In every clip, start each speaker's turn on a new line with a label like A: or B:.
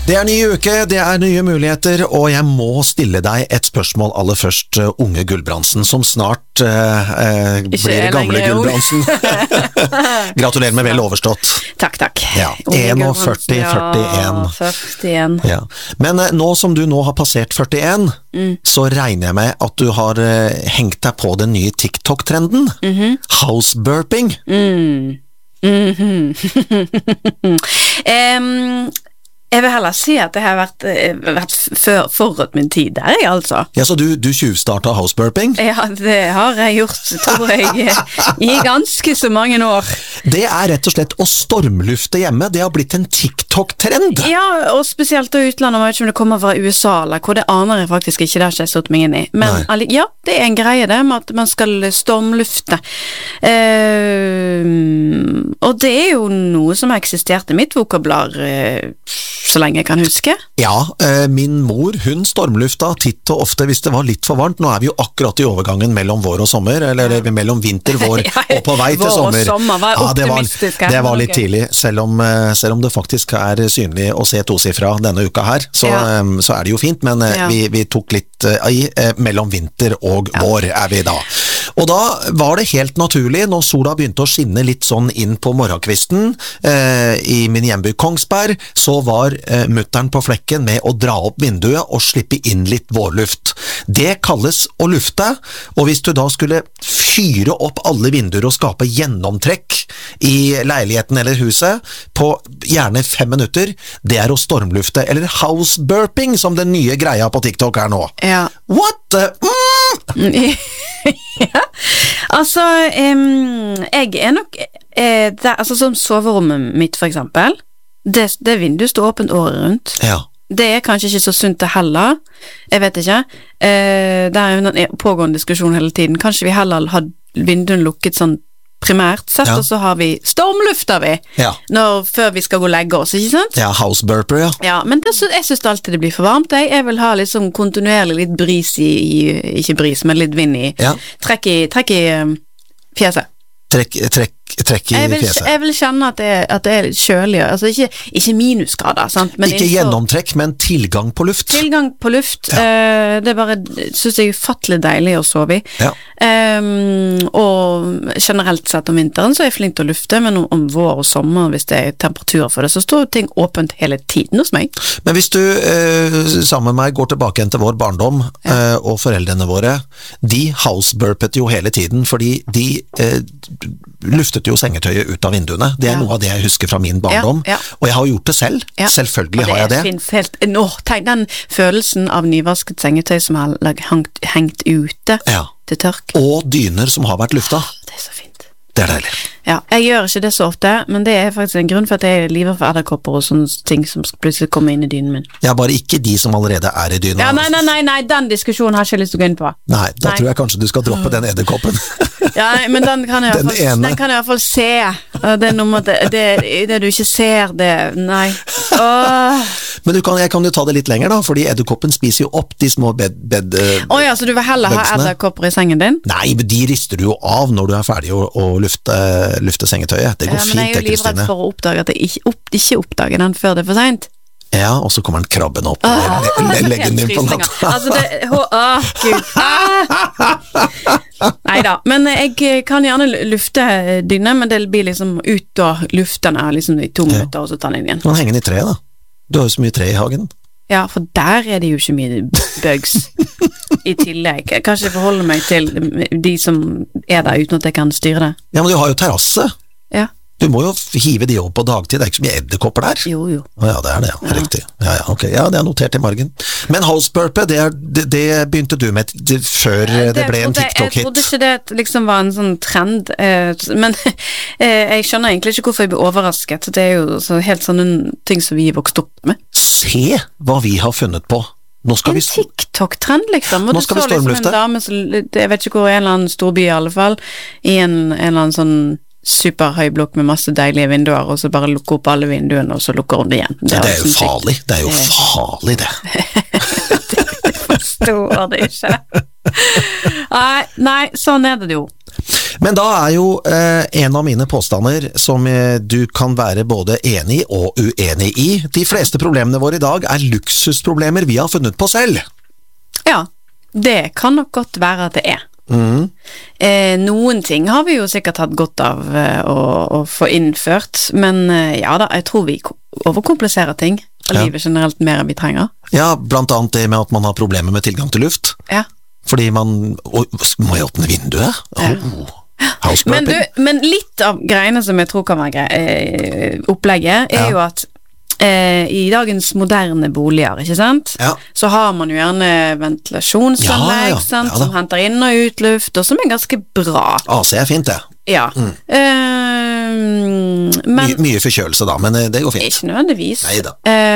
A: Det ny uke, det nye muligheter, og jeg må stille deg et spørsmål aller først, unge Gulbrandsen, som snart blir gamle Gulbrandsen. Gratulerer med vel overstått.
B: Takk.
A: Ja, 41. Ja. Men nå som du nå har passert 41, så regner jeg med at du har hengt deg på den nye TikTok-trenden. Houseburping.
B: Jeg vil heller si at det har vært forut min tid der, altså.
A: Ja, så du tjuvstartet houseburping?
B: Ja, det har jeg gjort, tror jeg, i ganske så mange år.
A: Det rett og slett å stormlufte hjemme, det har blitt en TikTok-trend.
B: Ja, og spesielt i utlandet, jeg vet ikke om det kommer fra USA, eller hvor det aner jeg faktisk ikke, det har ikke jeg stått meg inn i. Men ja, det en greie det, med at man skal stormlufte. Og det jo noe som har eksistert i mitt vokabular så lenge jeg kan huske.
A: Ja, min mor, hun stormlufta titt og ofte hvis det var litt for varmt. Nå vi jo akkurat i overgangen mellom vår og sommer, eller mellom vinter, vår og på vei til sommer.
B: Vår og sommer var optimistisk.
A: Det var litt tidlig, selv om det faktisk synlig å se tosifra denne uka her, så det jo fint, men vi tok litt mellom vinter og vår vi da. Og da var det helt naturlig, når sola begynte å skinne litt sånn inn på morgenkvisten i min hjemby Kongsberg, så var mutteren på flekken med å dra opp vinduet og slippe inn litt vårluft. Det kalles å lufte, og hvis du da skulle fyre opp alle vinduer og skape gjennomtrekk i leiligheten eller huset på gjerne 5 minutter, det å stormlufte, eller houseburping, som den nye greia på TikTok nå.
B: Ja.
A: What the...
B: Ja, altså jeg nok altså som soverommet mitt for eksempel, det vinduet står åpent året rundt.
A: Ja.
B: Det kanskje ikke så sunt det heller, jeg vet ikke. Det jo en pågående diskusjon hele tiden. Kanskje vi heller har vinduene lukket sånn primært sett, og så har vi stormlufter før vi skal gå og legge oss, ikke sant? Ja,
A: houseburper,
B: ja, men jeg synes alltid det blir for varmt. Jeg vil ha liksom kontinuerlig litt bris ikke bris, men litt vind i trekk i fjeset.
A: Trekk i fjeset.
B: Jeg vil kjenne at det litt kjølig, altså ikke minusgrader, sant? Men
A: ikke gjennomtrekk, men tilgang på luft.
B: Tilgang på luft, det bare, synes jeg ufattelig deilig å sove i.
A: Ja.
B: Og generelt sett om vinteren så jeg flink til å lufte, men om vår og sommer, hvis det temperaturer for det, så står ting åpent hele tiden hos meg.
A: Men hvis du sammen med meg går tilbake igjen til vår barndom, og foreldrene våre, de houseburpet jo hele tiden, fordi de luftet jo sengetøyet ut av vinduene. Det noe av det jeg husker fra min barndom, og jeg har gjort det selv. Selvfølgelig har jeg det.
B: Finnes helt, tenk den følelsen av nyvasket sengetøy som har hengt ute til tørk.
A: Og dyner som har vært lufta.
B: Det så fint.
A: Det deilig.
B: Ja, jeg gjør ikke det så ofte, men det faktisk en grunn for at jeg liver for edderkopper og sånne ting som plutselig kommer inn i dynen min.
A: Ja, bare ikke de som allerede i dynen.
B: Ja, nei, den diskusjonen har jeg ikke lyst til å gå inn på.
A: Nei, da tror jeg kanskje du skal droppe den edderkoppen.
B: Ja, men den kan jeg i hvert fall se. Det noe med det du ikke ser, det, nei.
A: Men jeg kan jo ta det litt lenger da, fordi edderkoppen spiser jo opp de små
B: ja, så du vil heller ha edderkopper i sengen din?
A: Nei, men de rister du jo av når du ferdig å lufte sengetøyet. Det går fint,
B: men jeg jo livredd for å oppdage at jeg ikke oppdager den før det for sent.
A: Ja, og så kommer den krabben opp og legger den inn på natt.
B: Altså Gud. Neida, men jeg kan gjerne lufte dyne, men det blir liksom ut av luftene liksom i 2 minutter, og så tar den inn igjen.
A: Man henger den i tre da. Du har jo så mye tre i hagen.
B: Ja, for der det jo ikke mye bugs i tillegg. Kanskje jeg forholder meg til de som der uten at jeg kan styre det.
A: Ja, men du har jo terrasse.
B: Ja.
A: Du må jo hive de opp på dagtid, det ikke så mye edderkopper der.
B: Jo.
A: Ja, det det, riktig. Ja, ok. Ja, det notert i margen. Men houseburpe, det begynte du med før det ble en TikTok-hit.
B: Jeg trodde ikke det liksom var en sånn trend, men jeg skjønner egentlig ikke hvorfor jeg blir overrasket. Det jo helt sånne ting som vi vokst opp med.
A: Se hva vi har funnet på. En
B: TikTok-trend liksom. Og
A: nå skal vi stormlufte.
B: En dame som, jeg vet ikke hvor, en eller annen storby i alle fall, i en eller annen sånn superhøy blokk med masse deilige vinduer, og så bare lukke opp alle vinduene, og så lukker hun det igjen.
A: Det jo farlig. Det jo farlig, det.
B: Det forstår det ikke. Nei, sånn det jo.
A: Men da jo en av mine påstander som du kan være både enig og uenig i. De fleste problemene våre i dag luksusproblemer vi har funnet på selv.
B: Ja, det kan nok godt være at det Noen ting har vi jo sikkert hatt godt av å få innført, men ja da, jeg tror vi overkompliserer ting, og livet generelt mer enn vi trenger. Ja,
A: blant annet det med at man har problemer med tilgang til luft.
B: Ja.
A: Fordi man må jeg åpne vinduet?
B: Men litt av greiene som jeg tror kan være opplegget jo at i dagens moderne boliger, ikke sant?
A: Ja.
B: Så har man jo gjerne ventilasjonsanlegg som henter inn og ut luft, og som ganske bra.
A: AC fint det.
B: Ja. Men,
A: mye forkjølelse da, men det går fint.
B: Ikke nødvendigvis.
A: Neida.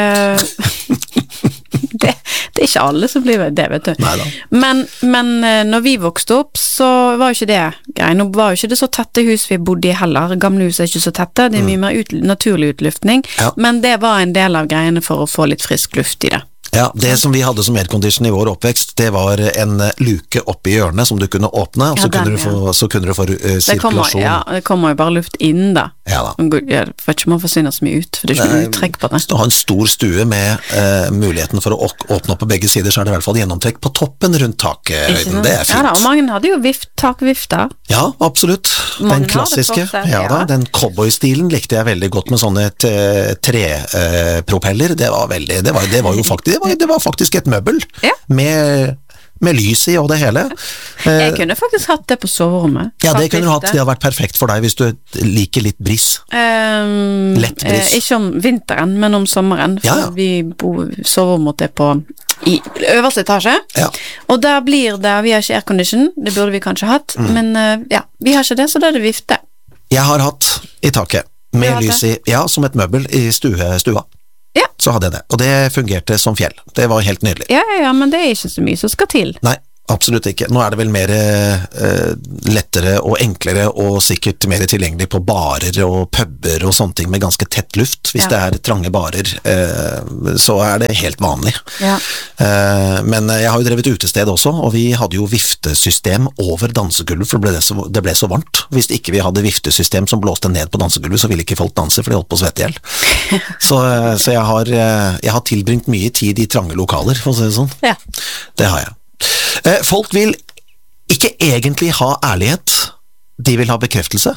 B: Det ikke alle som blir det, vet du.
A: Neida.
B: Men når vi vokste opp, så var jo ikke det greien. Nå var jo ikke det så tette hus vi bodde i heller. Gamle hus ikke så tette, det mye mer naturlig utluftning. Ja. Men det var en del av greiene for å få litt frisk luft i det.
A: Ja, det som vi hadde som aircondition i vår oppvekst, det var en luke oppe i hjørnet som du kunne åpne, og så kunne du få sirkulasjon.
B: Det kommer jo bare luft inn da.
A: Ja da.
B: Jeg vet ikke om man forsvinner så mye ut, for det ikke noe uttrekk på det.
A: Hvis du har en stor stue med muligheten for å åpne opp på begge sider, så det i hvert fall gjennomtrekk på toppen rundt takhøyden. Det fint.
B: Ja da, og mange hadde jo takvifter.
A: Ja, absolutt. Den klassiske. Den cowboy-stilen likte jeg veldig godt med sånne trepropeller. Det var jo faktisk det var faktisk et møbel med lys i og det hele.
B: Jeg kunne faktisk hatt det på soverommet.
A: Ja, det kunne du hatt. Det hadde vært perfekt for deg hvis du liker litt bris. Lett bris.
B: Ikke om vinteren, men om sommeren. For vi soverommet på i øverste etasje. Ja. Og der blir det, vi har ikke aircondition, det burde vi kanskje hatt, men vi har ikke det, så da det vifte.
A: Jeg har hatt i taket, med lys i, som et møbel i stua.
B: Ja.
A: Så hadde jeg det, og det fungerte som fjell. Det var helt nydelig.
B: Ja, men det ikke så mye som skal til.
A: Nei, absolutt ikke. Nå det vel mer lettere og enklere og sikkert mer tilgjengelig på barer og puber og sånne ting med ganske tett luft. Hvis det trange barer, så det helt vanlig.
B: Ja.
A: Men jeg har jo drevet utested også, og vi hadde jo viftesystem over dansegulvet, for det ble så varmt. Hvis ikke vi hadde viftesystem som blåste ned på dansegulvet, så ville ikke folk danse, for de holdt på å svette ihjel. Så jeg har tilbringt mye tid i trange lokaler, for å si det sånn.
B: Ja.
A: Det har jeg. Folk vil ikke egentlig ha ærlighet, de vil ha bekreftelse.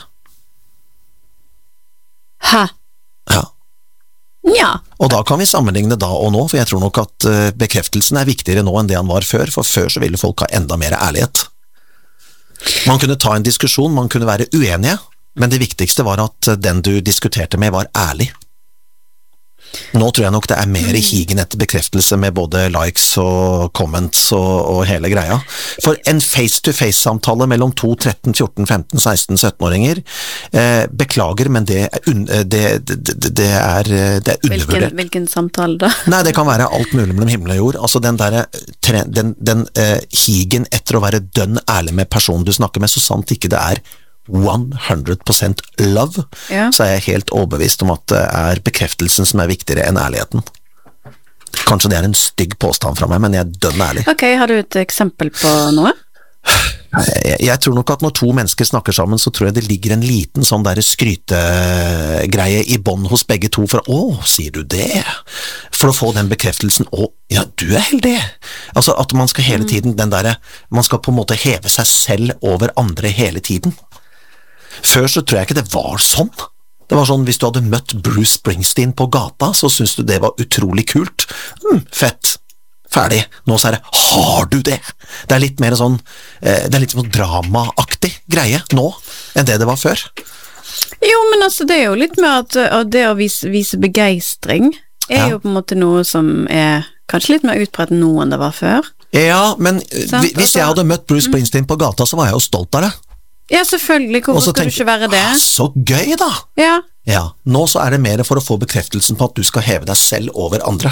B: Hæ?
A: Ja.
B: Ja.
A: Og da kan vi sammenligne da og nå, for jeg tror nok at bekreftelsen viktigere nå enn det han var før, for før så ville folk ha enda mer ærlighet. Man kunne ta en diskusjon, man kunne være uenige, men det viktigste var at den du diskuterte med var ærlig. Nå tror jeg nok det mer higen etter bekreftelse med både likes og comments og hele greia. For en face-to-face-samtale mellom 2, 13, 14, 15, 16, 17-åringer beklager, men det undervurdert.
B: Hvilken samtale da?
A: Nei, det kan være alt mulig mellom himmel og jord. Altså den higen etter å være dønn ærlig med personen du snakker med, så sant ikke det 100% love, så jeg helt overbevist om at det bekreftelsen som viktigere enn ærligheten. Kanskje det en stygg påstand fra meg, men jeg dønn ærlig.
B: Ok, har du et eksempel på noe?
A: Jeg tror nok at når to mennesker snakker sammen, så tror jeg det ligger en liten sånn der skrytegreie i bånd hos begge to, for sier du det? For å få den bekreftelsen, ja, du heldig. Altså at man skal hele tiden, man skal på en måte heve seg selv over andre hele tiden. Før så tror jeg ikke det var sånn. Det var sånn, hvis du hadde møtt Bruce Springsteen på gata, så synes du det var utrolig kult. Fett. Ferdig. Nå så det, har du det? Det litt mer sånn, det litt sånn dramaaktig greie nå, enn det var før.
B: Jo, men altså, det jo litt mer at det å vise begeistring jo på en måte noe som kanskje litt mer utbredt nå enn det var før.
A: Ja, men hvis jeg hadde møtt Bruce Springsteen på gata, så var jeg jo stolt av det.
B: Ja, selvfølgelig, hvorfor skal du ikke være det?
A: Så gøy da! Ja, nå så det mer for å få bekreftelsen på at du skal heve deg selv over andre.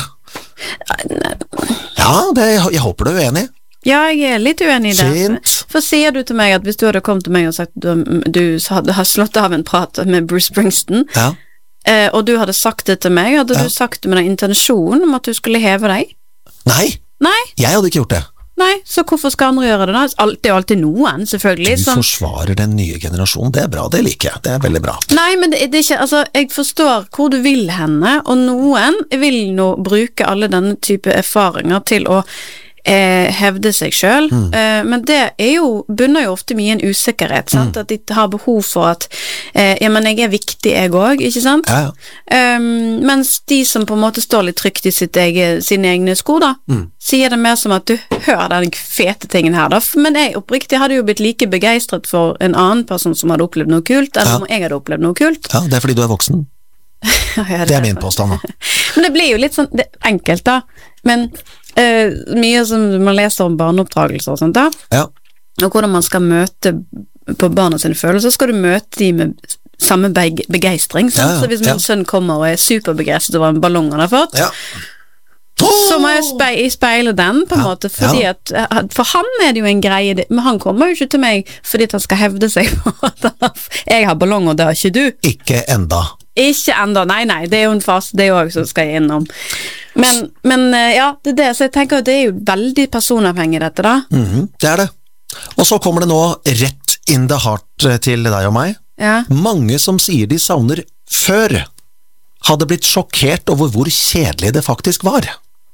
A: Ja, jeg håper du enig.
B: Ja, jeg litt uenig i det.
A: Fint.
B: For sier du til meg at hvis du hadde kommet til meg og sagt du har slått av en prat med Bruce Springsteen, og du hadde sagt det til meg, hadde du sagt det med den intensjonen om at du skulle heve deg?
A: Nei, jeg hadde ikke gjort det.
B: Nei, så hvorfor skal andre gjøre det da? Det er jo alltid noen, selvfølgelig.
A: Du forsvarer den nye generasjonen, det er bra, det liker jeg, det er veldig bra.
B: Nei, men det er ikke, altså, jeg forstår hvor du vil henne, og noen vil nå bruke alle denne type erfaringer til å hevde seg selv, men det bunner jo ofte mye i en usikkerhet, sant? At de har behov for at ja, men jeg er viktig jeg også, ikke sant?
A: Ja.
B: Mens de som på en måte står litt trygt i sine egne sko da, sier det mer som at du hører den fete tingen her da, men jeg oppriktig hadde jo blitt like begeistret for en annen person som hadde opplevd noe kult, eller om jeg hadde opplevd noe kult.
A: Ja, det er fordi du er voksen. Ja, det er min påstand da.
B: Men det blir jo litt sånn enkelt da, men mye som man leser om barneoppdragelse og sånt da, og hvordan man skal møte på barna sine følelser, så skal du møte de med samme begeistring, sant? Så hvis min sønn kommer og er superbegeistret over en ballong han har fått, så må jeg speile den på en måte, fordi at for han er det jo en greie, men han kommer jo ikke til meg fordi at han skal hevde seg på at jeg har ballong og det har ikke du.
A: Ikke enda,
B: nei, det er jo en fase, det er jo også som skal jeg innom. Men ja, det er det, så jeg tenker at det er jo veldig personavhengig dette da.
A: Det er det. Og så kommer det nå rett in the heart til deg og meg.
B: Ja.
A: Mange som sier de savner før, hadde blitt sjokkert over hvor kjedelig det faktisk var.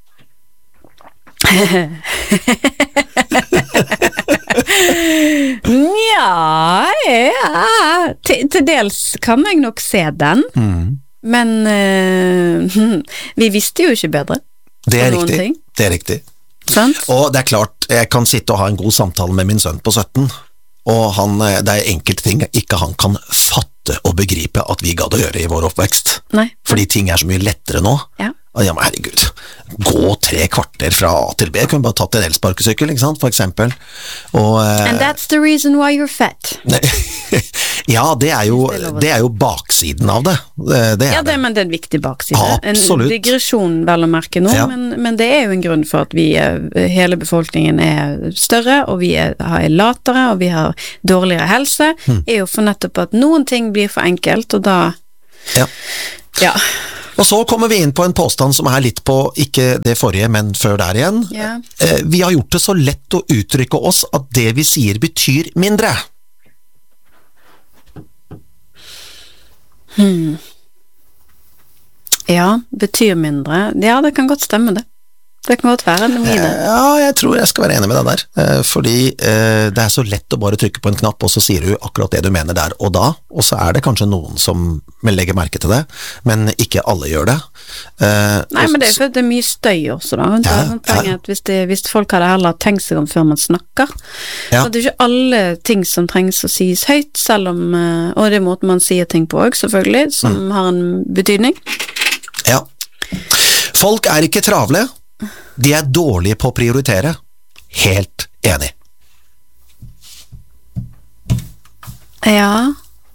B: Ja, til dels kan jeg nok se den, men vi visste jo ikke bedre.
A: Det er riktig, det er riktig.
B: Sant?
A: Og det er klart, jeg kan sitte og ha en god samtale med min sønn på 17, og det er enkelte ting ikke han kan fatte og begripe at vi gadd å gjøre i vår oppvekst.
B: Nei.
A: Fordi ting er så mye lettere nå. Ja. Ja, men herregud, gå 3 kvarter fra A til B, jeg kunne bare tatt en elsparkesykkel, ikke sant, for eksempel.
B: And that's the reason why you're fat.
A: Ja, det er jo baksiden av det.
B: Men det er en viktig bakside.
A: Absolutt.
B: En digresjon vel å merke nå, men det er jo en grunn for at hele befolkningen er større, og vi er latere, og vi har dårligere helse, er jo for nettopp at noen ting blir for enkelt, og da... Ja.
A: Og så kommer vi inn på en påstand som er litt på, ikke det forrige, men før der igjen. Ja. Vi har gjort det så lett å uttrykke oss at det vi sier betyr mindre.
B: Ja, betyr mindre. Ja, det kan godt stemme det. Det kan godt være noe i det.
A: Ja, jeg tror jeg skal være enig med deg der, fordi det er så lett å bare trykke på en knapp, og så sier du akkurat det du mener der og da, og så er det kanskje noen som legger merke til det, men ikke alle gjør det.
B: Nei, men det er fordi det er mye støy også da. Hvis folk hadde heller tenkt seg om før man snakker, så det er ikke alle ting som trengs å sies høyt, selv om, og det er måten man sier ting på også, selvfølgelig, som har en betydning.
A: Ja. Folk er ikke travle, de er dårlige på å prioritere. Helt enig.
B: Ja.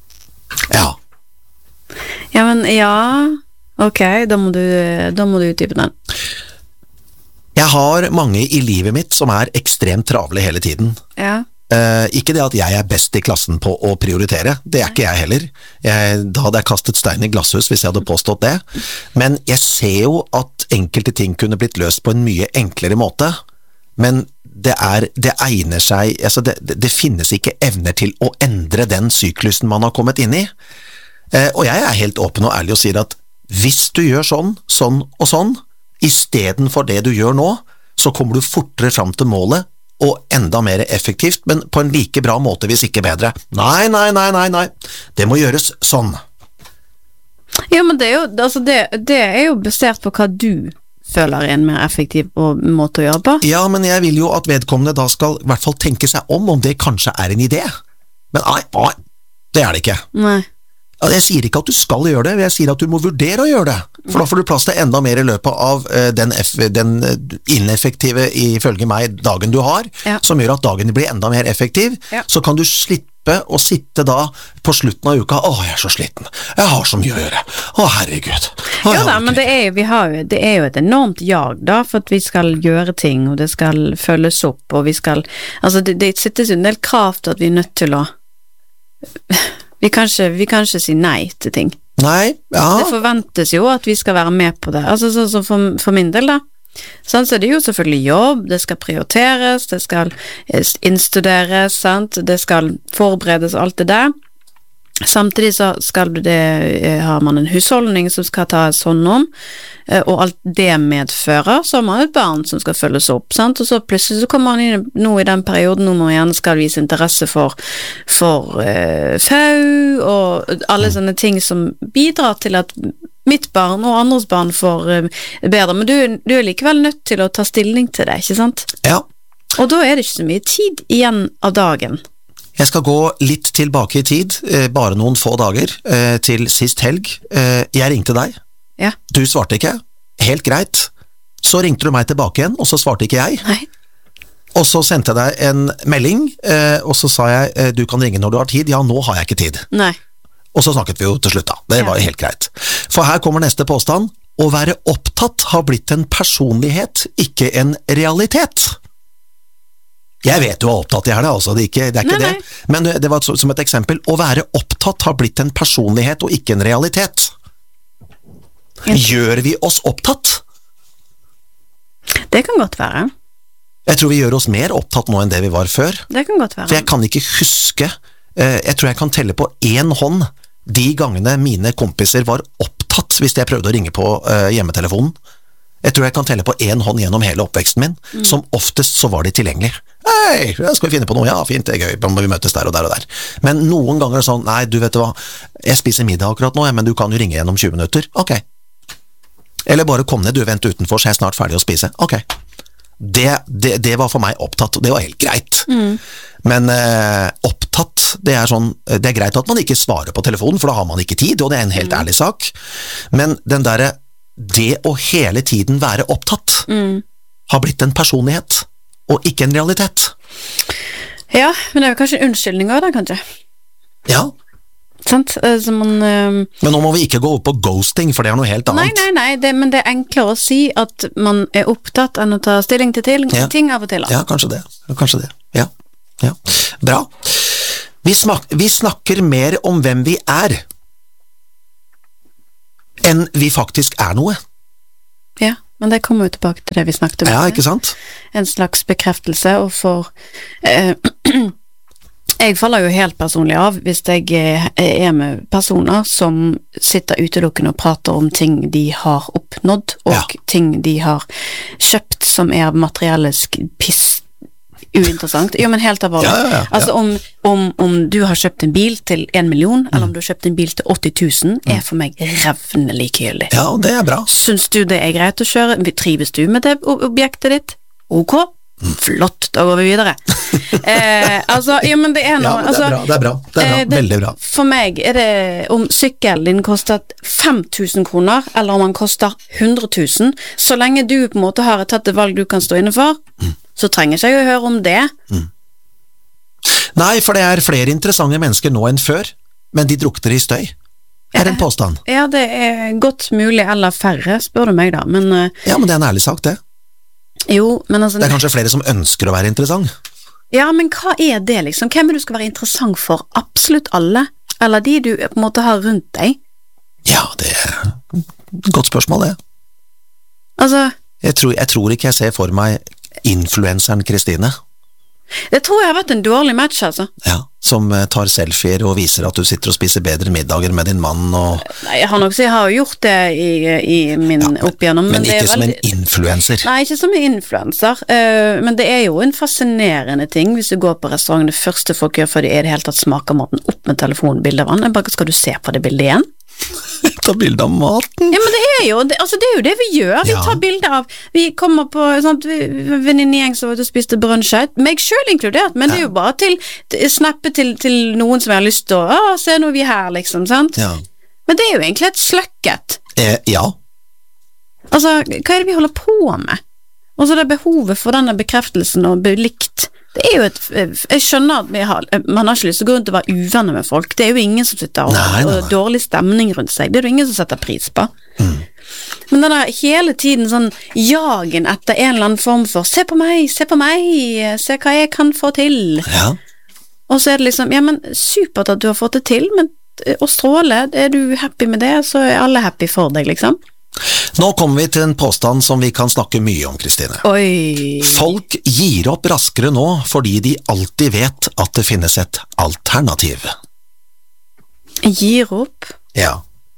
B: Ja, men ok, da må du utdype den.
A: Jeg har mange i livet mitt som er ekstremt travle hele tiden.
B: Ja.
A: Ikke det at jeg er best i klassen på å prioritere, det er ikke jeg heller. Da hadde jeg kastet stein i glasshus hvis jeg hadde påstått det. Men jeg ser jo at enkelte ting kunne blitt løst på en mye enklere måte. Men det egner seg, altså det finnes ikke evner til å endre den syklusen man har kommet inn i. Og jeg er helt åpen og ærlig og sier at hvis du gjør sånn, sånn og sånn, i stedet for det du gjør nå, så kommer du fortere fram til målet, og enda mer effektivt, men på en like bra måte hvis ikke bedre. Nei. Det må gjøres sånn.
B: Ja, men det er jo basert på hva du føler er en mer effektiv måte å gjøre på.
A: Ja, men jeg vil jo at vedkommende da skal i hvert fall tenke seg om det kanskje er en idé. Men nei, det er det ikke.
B: Nei.
A: Jeg sier ikke at du skal gjøre det, jeg sier at du må vurdere å gjøre det, for da får du plass til enda mer i løpet av den ineffektive, ifølge meg, dagen du har, som gjør at dagen blir enda mer effektiv, så kan du slippe å sitte da på slutten av uka, jeg er så sliten, jeg har så mye å gjøre, herregud.
B: Men det er jo et enormt jag da, for at vi skal gjøre ting, og det skal følges opp, og vi skal, altså det sittes jo en del krav til at vi er nødt til å Vi kan ikke si nei til ting.
A: Nei, ja.
B: Det forventes jo at vi skal være med på det. Altså sånn som for min del da. Sånn, så det er jo selvfølgelig jobb, det skal prioriteres, det skal innstuderes, sant? Det skal forberedes og alt det der. Samtidig så har man en husholdning som skal tas hånd om, og alt det medfører, så har man et barn som skal følges opp, sant? Og så plutselig så kommer man inn nå i den perioden hvor man gjerne skal vise interesse for FAU, og alle sånne ting som bidrar til at mitt barn og andres barn får bedre, men du er likevel nødt til å ta stilling til det, ikke sant?
A: Ja.
B: Og da er det ikke så mye tid igjen av dagen.
A: Jeg skal gå litt tilbake i tid, bare noen få dager, til sist helg. Jeg ringte deg.
B: Ja.
A: Du svarte ikke. Helt greit. Så ringte du meg tilbake igjen, og så svarte ikke jeg.
B: Nei.
A: Og så sendte jeg deg en melding, og så sa jeg, du kan ringe når du har tid. Ja, nå har jeg ikke tid.
B: Nei.
A: Og så snakket vi jo til slutt da. Det var helt greit. For her kommer neste påstand. Å være opptatt har blitt en personlighet, ikke en realitet. Jeg vet du er opptatt i her, altså. Det er ikke nei. Det. Men det var som et eksempel. Å være opptatt har blitt en personlighet og ikke en realitet. Gjør vi oss opptatt?
B: Det kan godt være.
A: Jeg tror vi gjør oss mer opptatt nå enn det vi var før.
B: Det kan godt være.
A: For jeg kan ikke huske, jeg tror jeg kan telle på én hånd de gangene mine kompiser var opptatt hvis jeg prøvde å ringe på hjemmetelefonen. Jeg tror jeg kan telle på én hånd gjennom hele oppveksten min. Som oftest så var de tilgjengelige. Hei, skal vi finne på noe? Ja, fint, det er gøy, må vi møtes der og der og der. Men noen ganger er det sånn, nei, du vet hva, jeg spiser middag akkurat nå, men du kan jo ringe igjen om 20 minutter. Ok. Eller bare kom ned, du venter utenfor, så jeg er snart ferdig å spise. Ok. Det var for meg opptatt, og det var helt greit. Men opptatt, det er sånn, det er greit at man ikke svarer på telefonen, for da har man ikke tid, og det er en helt ærlig sak. Men den derre, det å hele tiden være opptatt, har blitt en personlighet, og ikke en realitet.
B: Ja, men det er jo kanskje en unnskyldning også da, kanskje.
A: Ja.
B: Sant? Så man,
A: Men nå må vi ikke gå opp på ghosting, for det er noe helt annet.
B: Nei, men det er enklere å si at man er opptatt enn å ta stilling til ting av og til.
A: Ja, kanskje det. Ja. Bra. Vi snakker mer om hvem vi er, enn vi faktisk er noe.
B: Ja, men det kommer jo tilbake til det vi snakket om.
A: Ja, ikke sant?
B: En slags bekreftelse, og for jeg faller jo helt personlig av hvis jeg er med personer som sitter utelukkende og prater om ting de har oppnådd, og ting de har kjøpt som er materiellisk piss uinteressant. Jo, men helt alvorlig.
A: Ja.
B: Altså, om du har kjøpt en bil til 1 million, eller om du har kjøpt en bil til 80 000, er for meg revnende likegyldig.
A: Ja, og det er bra.
B: Syns du det er greit å kjøre? Trives du med det objektet ditt? Ok, flott, da går vi videre. Ja, men det er noe.
A: Ja, det er bra. Veldig bra.
B: For meg er det om sykkelen din koster 5 000 kroner, eller om den koster 100 000, så lenge du på en måte har tatt et valg du kan stå inne for, så trenger ikke jeg å høre om det.
A: Nei, for det er flere interessante mennesker nå enn før, men de drukner i støy. Er det en påstand? Ja,
B: det er godt mulig, eller færre, spør du meg da. Men,
A: ja, men det er en ærlig sak, det.
B: Jo, men altså...
A: Det er kanskje flere som ønsker å være interessant.
B: Ja, men hva er det liksom? Hvem er du skal være interessant for? Absolutt alle? Eller de du på en måte har rundt deg?
A: Ja, det er et godt spørsmål, det.
B: Altså...
A: Jeg tror ikke jeg ser for meg influenseren Kristine.
B: Det tror jeg har vært en dårlig match, altså.
A: Ja, som tar selfier og viser at du sitter og spiser bedre middager med din mann og...
B: Nei, jeg har jo gjort det i min oppgjennom.
A: Men ikke som en influenser.
B: Nei, ikke som en influenser, men det er jo en fascinerende ting hvis du går på restaurant. Det første folk gjør for de er det helt tatt smaker maten opp med telefonbildet av vann. Skal du se på det bildet igjen?
A: Ta bilde av maten.
B: Ja, men det er jo det vi gjør. Vi tar bilder av, vi kommer på venninnegjeng som spiste brunch, meg selv inkludert, men det er jo bare til snappe til noen som jeg har lyst til å se nå vi her, liksom, sant? Ja. Men det er jo egentlig et sløkket.
A: Ja.
B: Altså, hva er det vi holder på med? Og så det behovet for denne bekreftelsen og bli likt. Det er jo jeg skjønner at man har ikke lyst til å gå rundt og være uvenner med folk. Det er jo ingen som sitter og dårlig stemning rundt seg. Det er jo ingen som setter pris på. Men den der hele tiden sånn jagen etter en eller annen form for se på meg, se hva jeg kan få til.
A: Ja.
B: Og så er det liksom, ja, men supert at du har fått det til, men å stråle, er du happy med det, så er alle happy for deg, liksom.
A: Nå kommer vi til en påstand som vi kan snakke mye om, Kristine.
B: Oi.
A: Folk gir opp raskere nå fordi de alltid vet at det finnes et alternativ.
B: Gir opp?
A: Ja.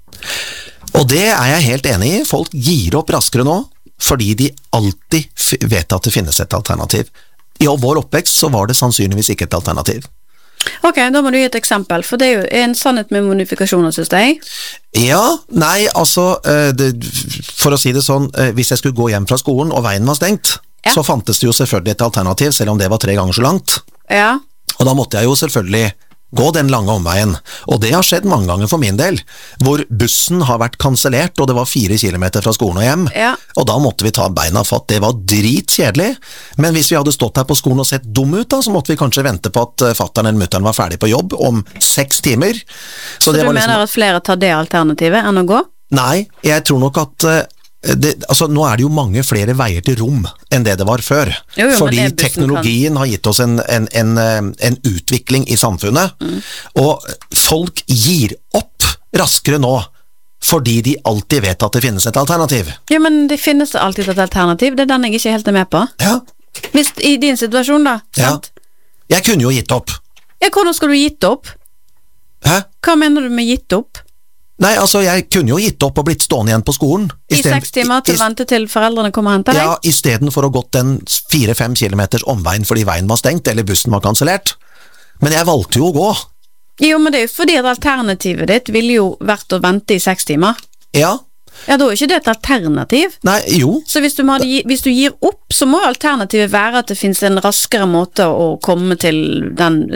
A: Og det er jeg helt enig i. Folk gir opp raskere nå fordi de alltid vet at det finnes et alternativ. I vår oppvekst så var det sannsynligvis ikke et alternativ.
B: Ok, da må du gi et eksempel, for det er jo en sannhet med modifikasjoner, synes jeg.
A: Ja, nei, altså, for å si det sånn, hvis jeg skulle gå hjem fra skolen og veien var stengt, så fantes det jo selvfølgelig et alternativ, selv om det var 3 ganger så langt.
B: Ja.
A: Og da måtte jeg jo selvfølgelig gå den lange omveien, og det har skjedd mange ganger for min del, hvor bussen har vært kansellert, og det var 4 kilometer fra skolen og hjem, og da måtte vi ta beina fatt. Det var dritkjedelig, men hvis vi hadde stått her på skolen og sett dum ut da, så måtte vi kanskje vente på at fatteren eller mutteren var ferdig på jobb om 6 timer. Så
B: du
A: det var
B: mener at flere tar det alternativet enn å gå?
A: Nei, jeg tror nok at nå er det jo mange flere veier til rom enn det var før, fordi teknologien har gitt oss en utvikling i samfunnet, og folk gir opp raskere nå fordi de alltid vet at det finnes et alternativ.
B: Ja, men det finnes alltid et alternativ, det er den jeg ikke helt er med på.
A: Ja.
B: Hvis i din situasjon da, sant?
A: Ja. Jeg kunne jo gitt opp.
B: Ja, hvordan skal du gitt opp?
A: Hæ?
B: Hva mener du med gitt opp?
A: Nei, altså, jeg kunne jo gitt opp og blitt stående igjen på skolen.
B: I 6 timer til å vente til foreldrene kommer og henter deg?
A: Ja, i stedet for å gått den 4-5 kilometers omveien fordi veien var stengt, eller bussen var kansellert. Men jeg valgte jo å gå. Jo,
B: men det er jo fordi at alternativet ditt ville jo vært å vente i 6 timer.
A: Ja.
B: Ja, da er jo ikke det et alternativ.
A: Nei, jo.
B: Så hvis du gir opp, så må alternativet være at det finnes en raskere måte å komme til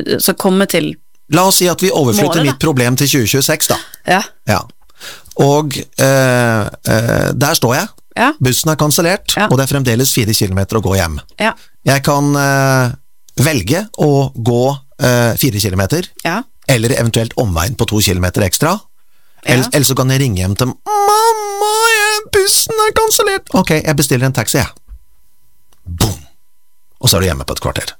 A: La oss si at vi overflytter mitt problem til 2026 da.
B: Ja.
A: Og der står jeg.
B: Ja.
A: Bussen er kansellert, og det er fremdeles 4 kilometer å gå hjem.
B: Ja.
A: Jeg kan velge å gå 4 kilometer, eller eventuelt omveien på 2 kilometer ekstra. Eller så kan jeg ringe hjem til mamma, bussen er kansellert. Ok, jeg bestiller en taxi, Boom! Og så er du hjemme på et kvarter.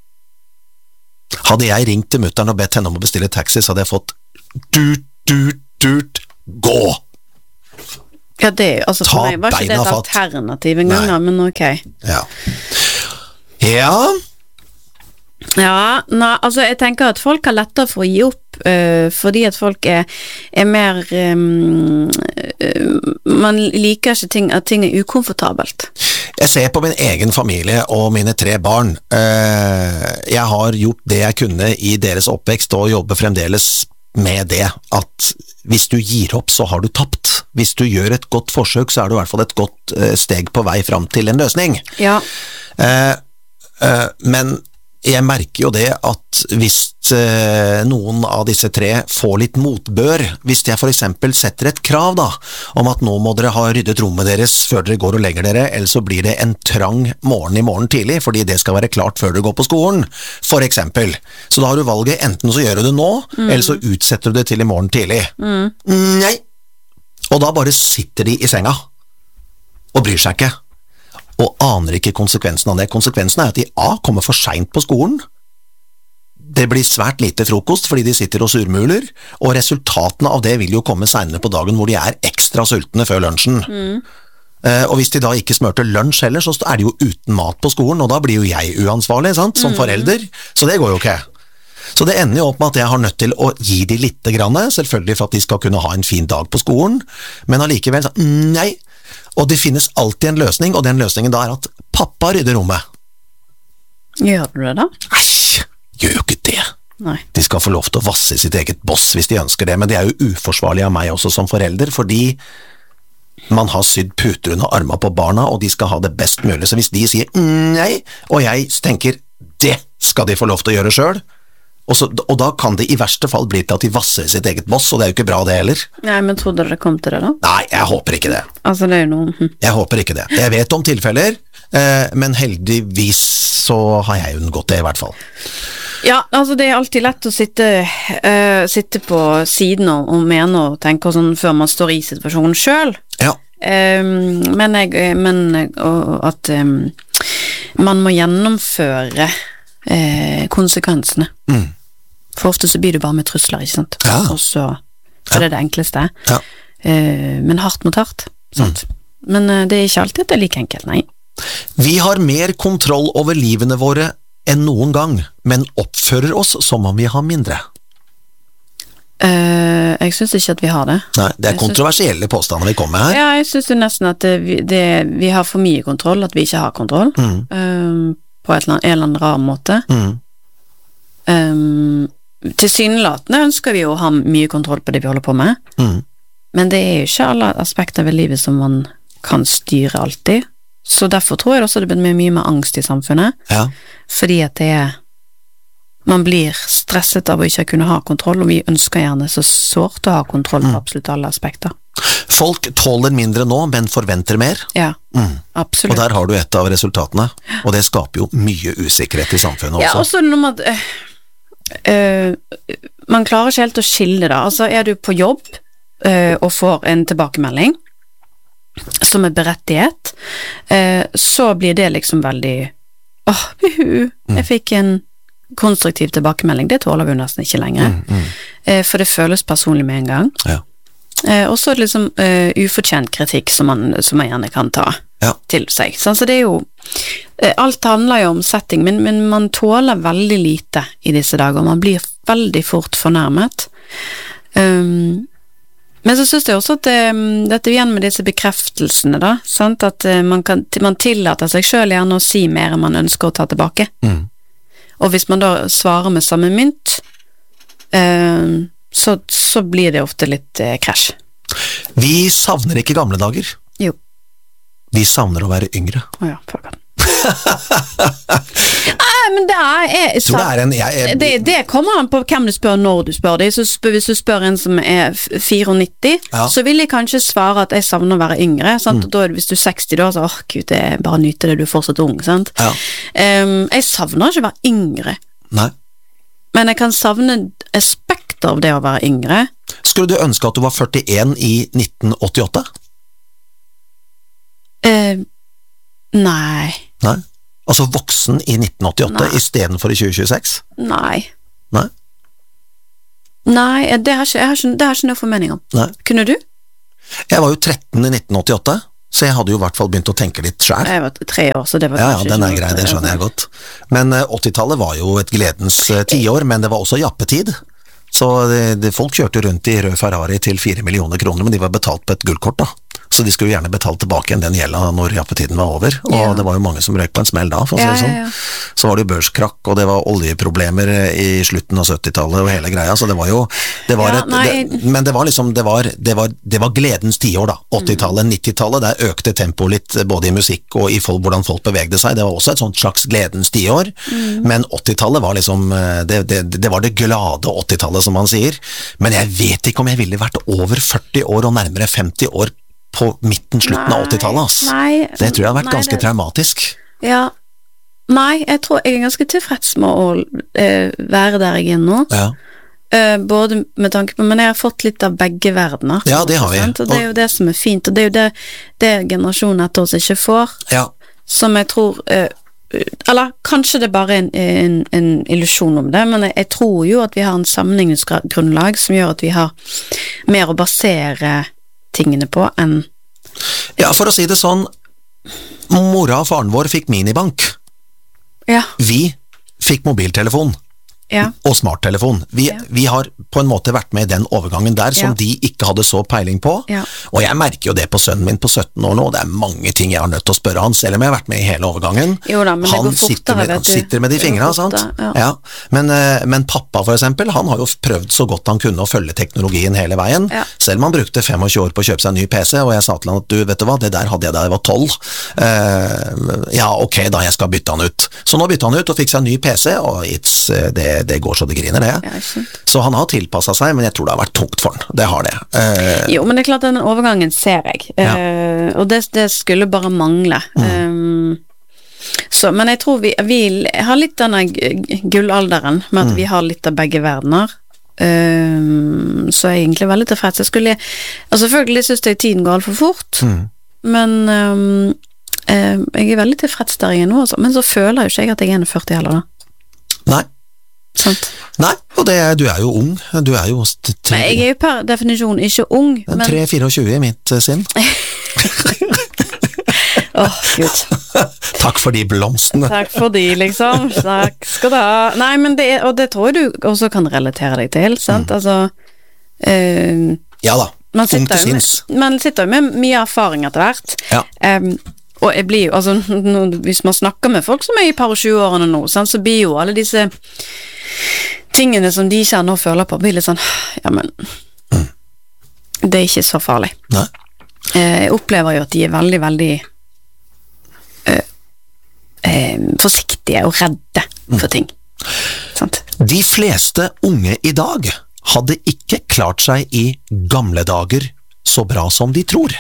A: Hadde jeg ringt til mutteren og bedt henne om å bestille taxi, så hadde jeg fått gå!
B: Ja, det altså for meg var ikke det et alternativ en gang, men ok. Ja, nei, altså jeg tenker at folk har lettere for å gi opp, fordi at folk er mer, man liker ikke at ting er ukomfortabelt.
A: Jeg ser på min egen familie og mine 3 barn. Jeg har gjort det jeg kunne i deres oppvekst og jobber fremdeles med det, at hvis du gir opp så har du tapt. Hvis du gjør et godt forsøk så er det i hvert fall et godt steg på vei fram til en løsning.
B: Ja.
A: Men jeg merker jo det at hvis noen av disse 3 får litt motbør, hvis jeg for eksempel setter et krav da, om at nå må dere ha ryddet rommet deres før dere går og legger dere, eller så blir det en trang morgen i morgen tidlig, fordi det skal være klart før dere går på skolen, for eksempel. Så da har du valget, enten så gjør du det nå, eller så utsetter du det til i morgen tidlig. Nei! Og da bare sitter de i senga, og bryr seg ikke. Og aner ikke konsekvensen av det. Konsekvensen er at de kommer for sent på skolen. Det blir svært lite frokost fordi de sitter og surmuler, og resultatene av det vil jo komme senere på dagen hvor de er ekstra sultne før lunsjen. Og hvis de da ikke smørte lunsj heller, så er de jo uten mat på skolen, og da blir jo jeg uansvarlig, sant, som forelder. Så det går jo ikke. Så det ender jo opp med at jeg har nødt til å gi de litt grann, selvfølgelig for at de skal kunne ha en fin dag på skolen, men allikevel, nei. Og det finnes alltid en løsning, og den løsningen da er at pappa rydder rommet.
B: Gjør du det da?
A: Nei, gjør jo ikke det.
B: Nei.
A: De skal få lov til å vasse sitt eget boss hvis de ønsker det, men det er jo uforsvarlig av meg også som forelder, fordi man har sydd puter under armene på barna, og de skal ha det best mulig. Så hvis de sier nei, og jeg tenker det skal de få lov til å gjøre selv, og da kan det i verste fall bli til at de vasser sitt eget boss, og det er jo ikke bra det heller.
B: Nei, men trodde dere kom til det da?
A: Nei, jeg håper ikke det.
B: Altså, det er jo noe...
A: Jeg håper ikke det. Jeg vet om tilfeller, men heldigvis så har jeg unngått det i hvert fall.
B: Ja, altså det er alltid lett å sitte på siden og mene og tenke sånn før man står i situasjonen selv.
A: Ja.
B: Men at man må gjennomføre konsekvensene. For ofte så blir det bare med trusler, ikke sant?
A: Ja.
B: Og så er det det enkleste.
A: Ja.
B: Men hardt mot hardt. sant? Men det er ikke alltid at det er like enkelt, nei.
A: Vi har mer kontroll over livene våre enn noen gang, men oppfører oss som om vi har mindre.
B: Jeg synes ikke at vi har det.
A: Nei, det er kontroversielle påstander vi kommer med her.
B: Ja, jeg synes jo nesten at vi har for mye kontroll, at vi ikke har kontroll, på en eller annen rar måte. Tilsynelatende ønsker vi jo å ha mye kontroll på det vi holder på med, men det er jo ikke alle aspekter ved livet som man kan styre alltid, så derfor tror jeg også det blir mye mer angst i samfunnet, fordi at man blir stresset av å ikke kunne ha kontroll, og vi ønsker gjerne så sårt å ha kontroll på absolutt alle aspekter.
A: Folk tåler mindre nå, men forventer mer.
B: Ja, absolutt.
A: Og der har du et av resultatene, og det skaper jo mye usikkerhet i samfunnet også.
B: Ja, også når man klarer ikke helt å skille da. Altså, er du på jobb og får en tilbakemelding som er berettiget, så blir det liksom veldig jeg fikk en konstruktiv tilbakemelding, det tåler vi nesten ikke lenger, for det føles personlig med en gang. Og så er det liksom ufortjent kritikk som man gjerne kan ta til seg. Så det er jo, alt handler jo om setting, men man tåler veldig lite i disse dager, man blir veldig fort fornærmet. Men så synes jeg også at dette igjen med disse bekreftelsene da, sant? At man tillater seg selv gjerne å si mer enn man ønsker å ta tilbake. Og hvis man da svarer med samme mynt, så blir det ofte litt krasj.
A: Vi savner ikke gamle dager.
B: Jo.
A: Vi savner å være yngre.
B: Åja, fuck. Nei, men det kommer an på hvem du spør når du spør det. Så hvis du spør en som er 94, så vil jeg kanskje svare at jeg savner å være yngre, sant? Og da, hvis du er 60 da, så Gud, det er bare nyte det, du er fortsatt ung, sant? Jeg savner ikke å være yngre.
A: Nei.
B: Men jeg kan savne aspekter av det å være yngre.
A: Skulle du ønske at du var 41 i 1988?
B: Nei.
A: Nei? Altså voksen i 1988 i stedet for i 2026?
B: Nei.
A: Nei?
B: Nei, det har ikke noe formening om.
A: Nei.
B: Kunne du?
A: Jeg var jo 13 i 1988, så jeg hadde jo i hvert fall begynt å tenke litt selv.
B: Jeg var 3 år, så det var kanskje
A: den er grei, det skjønner jeg godt. Men 80-tallet var jo et gledens 10 år, men det var også jappetid. Så folk kjørte rundt i rød Ferrari til 4 millioner kroner, men de var betalt på et gullkort da. Så de skulle gjerne betalt tilbake igjen den gjelda når jappetiden var over, og det var jo mange som røk på en smell da, for å si det sånn. Så var det jo børskrakk, og det var oljeproblemer i slutten av 70-tallet og hele greia, så det var jo, men det var liksom, det var gledens 10 år da, 80-tallet, 90-tallet, der økte tempo litt, både i musikk og i hvordan folk bevegde seg, det var også et sånt slags gledens 10 år, men 80-tallet var liksom, det var det glade 80-tallet som man sier, men jeg vet ikke om jeg ville vært over 40 år og nærmere 50 år på slutten av 80-tallet, det tror jeg har vært ganske traumatisk.
B: Ja, nei, jeg tror jeg er ganske tilfreds med å være der jeg er nå. Både med tanke på, men jeg har fått litt av begge verdener.
A: Ja, det har vi.
B: Og det er jo det som er fint, og det er jo det generasjonen etter oss ikke får, som jeg tror, eller kanskje det er bare en illusjon om det, men jeg tror jo at vi har en sammenligningsgrunnlag som gjør at vi har mer å basere tingene på enn...
A: Ja, for å si det sånn, mora og faren vår fikk minibank. Vi fikk mobiltelefon. Og smarttelefon. Vi har på en måte vært med i den overgangen der som de ikke hadde så peiling på, og jeg merker jo det på sønnen min på 17 år nå, det er mange ting jeg har nødt til å spørre han, selv om jeg har vært med i hele overgangen.
B: Jo da, men
A: han sitter med de fingrene, sant? Men pappa for eksempel, han har jo prøvd så godt han kunne å følge teknologien hele veien, selv om han brukte 25 år på å kjøpe seg en ny PC, og jeg sa til han at du, vet du hva, det der hadde jeg da jeg var 12. Ok da, jeg skal bytte han ut. Så nå bytte han ut og fikk seg en ny PC, og det går så det griner det. Så han har tilpasset seg, men jeg tror det har vært tungt for han. Det har det.
B: Jo, men det er klart den overgangen ser jeg. Og det skulle bare mangle. Så, men jeg tror vi har litt denne gullalderen, med at vi har litt av begge verdener. Så jeg er egentlig veldig tilfreds. Selvfølgelig synes jeg tiden går alt for fort, men jeg er veldig tilfreds der jeg er nå, men så føler jo ikke jeg at jeg er 41 heller da.
A: Nei.
B: Sant?
A: Nei, og du er jo ung. Du er jo
B: jeg er jo per definisjon ikke ung.
A: Men 3-24 i mitt sinn.
B: Gud.
A: Takk for de blomstene.
B: Takk for de, liksom. Takk skal du ha. Nei, men og det tror jeg du også kan relatere deg til, sant? Altså
A: ja da, ungt til sinns.
B: Man sitter jo med mye erfaring etter hvert.
A: Ja.
B: Og jeg blir jo, altså, hvis man snakker med folk som i par og 20-årene nå, sant, så blir jo alle disse tingene som de kjenner og føler på, blir litt sånn, ja, men det er ikke så farlig.
A: Nei.
B: Jeg opplever jo at de er veldig, veldig forsiktige og redde for ting. Sant?
A: De fleste unge i dag hadde ikke klart seg i gamle dager så bra som de tror.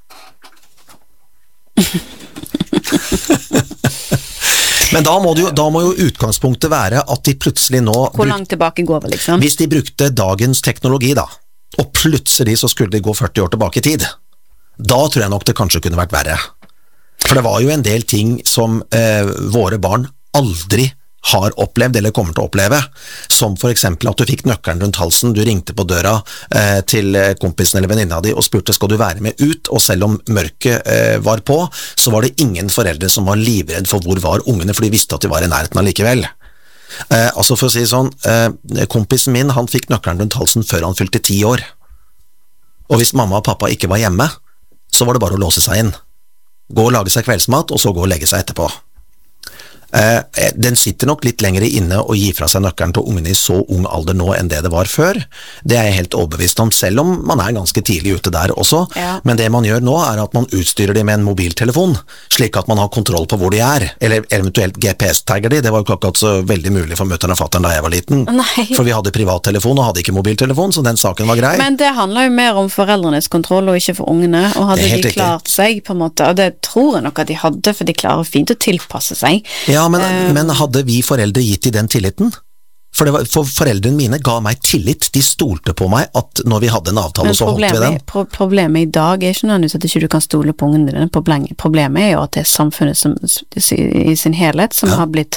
A: Men da må jo utgangspunktet være at de plutselig nå
B: hvor langt tilbake går vi, liksom?
A: Hvis de brukte dagens teknologi da, og plutselig så skulle de gå 40 år tilbake i tid, da tror jeg nok det kanskje kunne vært verre. For det var jo en del ting som våre barn aldri har opplevd eller kommer til å oppleve, som for eksempel at du fikk nøkkelen rundt halsen, du ringte på døra til kompisen eller venninna di og spurte skal du være med ut, og selv om mørket var på, så var det ingen foreldre som var livredd for hvor var ungene, for de visste at de var i nærheten allikevel. Altså for å si sånn, kompisen min, han fikk nøkkelen rundt halsen før han fylte 10 år, og hvis mamma og pappa ikke var hjemme, så var det bare å låse seg inn. Gå og lage seg kveldsmat, og så gå og legge seg etterpå. Den sitter nok litt lengre inne og gir fra seg nøkkelen til ungene i så ung alder nå enn det var før. Det er jeg helt overbevist om, selv om man er ganske tidlig ute der også. Ja. Men det man gjør nå er at man utstyrer dem med en mobiltelefon, slik at man har kontroll på hvor de er, eller eventuelt GPS-tagger de. Det var jo akkurat så veldig mulig for møtteren og fatteren da jeg var liten.
B: Nei.
A: For vi hadde privattelefon og hadde ikke mobiltelefon, så den saken var grei.
B: Men det handler jo mer om foreldrenes kontroll og ikke for ungene, og hadde de klart seg på en måte, og det tror jeg nok at de hadde, for de klarer fint å tilpasse seg.
A: Ja, men hadde vi foreldre gitt i den tilliten? For foreldrene mine ga meg tillit, de stolte på meg at når vi hadde en avtale, så holdt vi den.
B: Problemet i dag er ikke nødvendigvis at ikke du kan stole på ungene dine. Problemet er jo at det er samfunnet som, i sin helhet som har blitt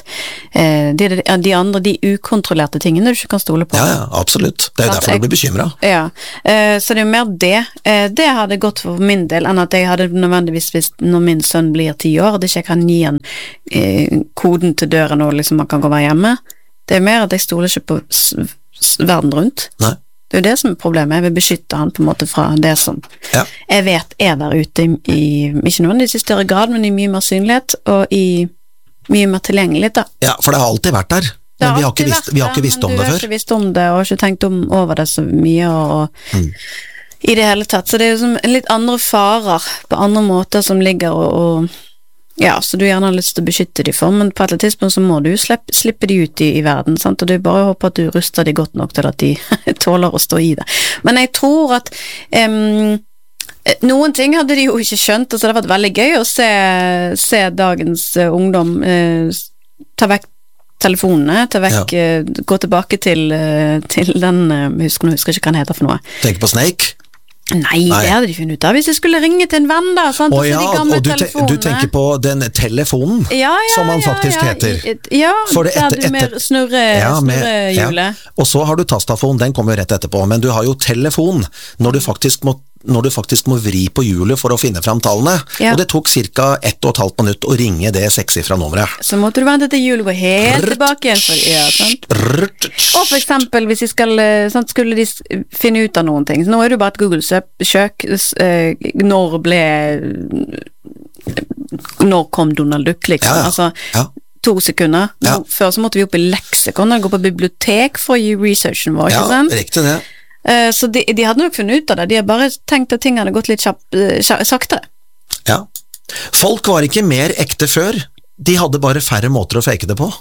B: de ukontrollerte tingene du ikke kan stole på.
A: Ja, absolutt. Det er jo derfor du blir bekymret.
B: Ja, så det er jo mer det. Det hadde gått for min del, enn at jeg hadde nødvendigvis, hvis når min sønn blir 10 år, at jeg ikke kan gi han koden til døren og liksom man kan gå og være hjemme. Det er mer at jeg stoler ikke på verden rundt.
A: Nei.
B: Det er jo det som er problemet. Jeg vil beskytte han på en måte fra det som jeg vet er der ute i ikke nødvendigvis i større grad, men i mye mer synlighet og i mye mer tilgjengelighet da.
A: Ja, for det har alltid vært der. Men vi har ikke visst om det før. Du har ikke
B: visst om det, og ikke tenkt over det så mye, og i det hele tatt. Så det er jo som en litt andre farer på andre måter som ligger og ja, så du gjerne har lyst til å beskytte de for, men på et eller annet tidspunkt så må du slippe de ut i verden, sant? Og du bare håper at du ruster de godt nok til at de tåler å stå i det. Men jeg tror at noen ting hadde de jo ikke skjønt, og så det har vært veldig gøy å se dagens ungdom ta vekk telefonene, gå tilbake til den, husker ikke hva den heter for noe.
A: Tenk på Snake?
B: Nei, det hadde de funnet ut av hvis jeg skulle ringe til en venn da, sant?
A: Og du tenker på den telefonen som man faktisk heter.
B: Ja, der du med snurrehjulet.
A: Og så har du tastafon, den kommer jo rett etterpå, men du har jo telefon når du faktisk må vri på hjulet for å finne fram tallene, og det tok ca. 1,5 minutt å ringe det 6-sifra nummeret.
B: Så måtte du vente til hjulet går helt tilbake igjen, sant? Og for eksempel, hvis skulle de finne ut av noen ting, så nå er det jo bare et Google-søk, når kom Donald Duck, liksom, altså 2 sekunder. Før så måtte vi opp i leksikon, gå på bibliotek for å gi researchen vår, ikke sant?
A: Ja, riktig det.
B: Så de hadde nok funnet ut av det, de har bare tenkt at ting hadde gått litt saktere.
A: Ja, folk var ikke mer ekte før, de hadde bare færre måter å fake det på.